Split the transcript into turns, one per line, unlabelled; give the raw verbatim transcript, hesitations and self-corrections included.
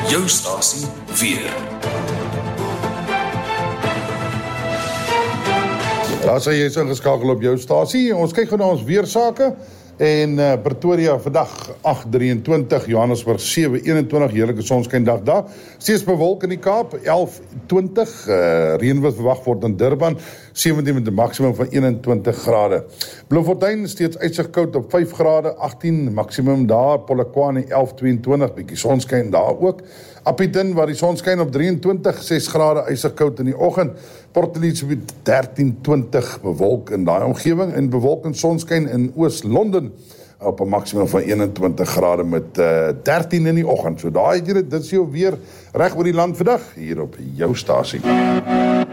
jou stasie weer.
Daar sê jy is ingeskakel op jou stasie. Ons kyk gou na ons weersake. En uh, Pretoria vandag agt drieëntwintig, Johannesburg sewe eenentwintig, heerlike sonskyndag daar. Steeds bewolk in die Kaap, elf twintig, uh, reën wat verwag word in Durban, sewentien met 'n maksimum van eenentwintig grade. Bloemfontein steeds uitsig koud op vyf grade, agtien maksimum daar, Polokwane elf tweeëntwintig, bietjie sonskyn daar ook. Appington waar die sonskyn op drieëntwintig, ses grade uitsig koud in die oggend. Port Elizabeth dertien twintig, bewolk in daai omgewing en bewolk en sonskyn in Oos-London op 'n maksimum van eenentwintig grade met uh, dertien in die oggend. So daai het jy dit, dit is jou weer reg oor die land vandag hier op jou stasie.